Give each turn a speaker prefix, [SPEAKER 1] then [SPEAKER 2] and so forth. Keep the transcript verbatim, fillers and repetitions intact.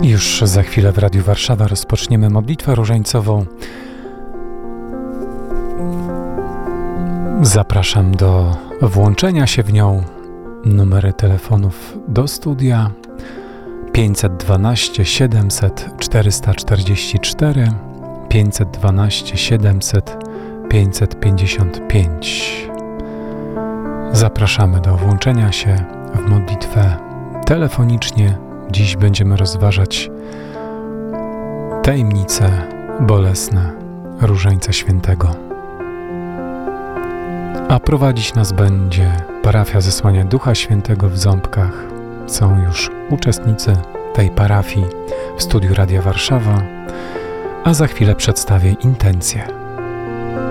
[SPEAKER 1] Już za chwilę w Radiu Warszawa rozpoczniemy modlitwę różańcową. Zapraszam do włączenia się w nią. Numery telefonów do studia pięćset dwanaście siedemset czterysta czterdzieści cztery, pięćset dwanaście siedemset pięćset pięćdziesiąt pięć. Zapraszamy do włączenia się w modlitwę telefonicznie. Dziś będziemy rozważać tajemnice bolesne Różańca Świętego. A prowadzić nas będzie parafia Zesłania Ducha Świętego w Ząbkach. Są już uczestnicy tej parafii w studiu Radia Warszawa, a za chwilę przedstawię intencje.